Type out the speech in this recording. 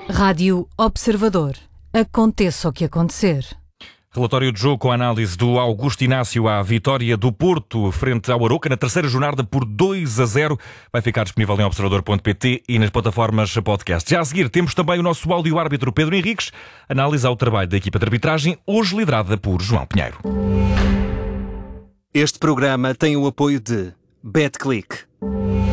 Rádio Observador. Aconteça o que acontecer. Relatório de jogo com a análise do Augusto Inácio à vitória do Porto frente ao Arouca na terceira jornada por 2-0. Vai ficar disponível em observador.pt e nas plataformas podcast. Já a seguir temos também o nosso áudio-árbitro Pedro Henriques, análise ao trabalho da equipa de arbitragem, hoje liderada por João Pinheiro. Este programa tem o apoio de BetClick.